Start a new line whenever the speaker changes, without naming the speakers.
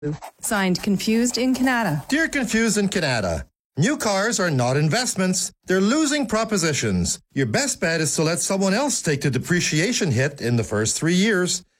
Signed, Confused in Canada.
Dear Confused in Canada, new cars are not investments. They're losing propositions. Your best bet is to let someone else take the depreciation hit in the first 3 years.